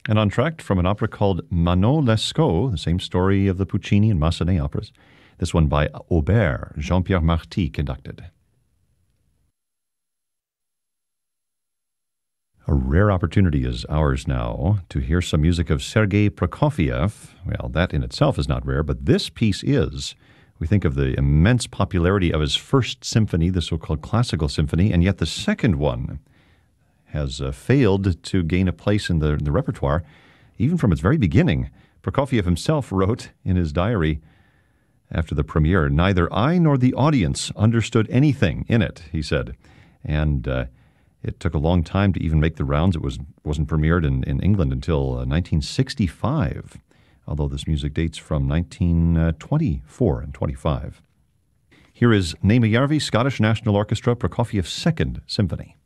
And on track from an opera called Manon Lescaut, the same story of the Puccini and Massenet operas. This one by Aubert, Jean-Pierre Marty conducted. A rare opportunity is ours now to hear some music of Sergei Prokofiev. Well, that in itself is not rare, but this piece is. We think of the immense popularity of his first symphony, the so-called classical symphony, and yet the second one has failed to gain a place in the repertoire, even from its very beginning. Prokofiev himself wrote in his diary after the premiere, "Neither I nor the audience understood anything in it," he said. And it took a long time to even make the rounds. It wasn't premiered in England until 1965, although this music dates from 1924 and 25. Here is Neymi Järvi, Scottish National Orchestra, Prokofiev's Second Symphony.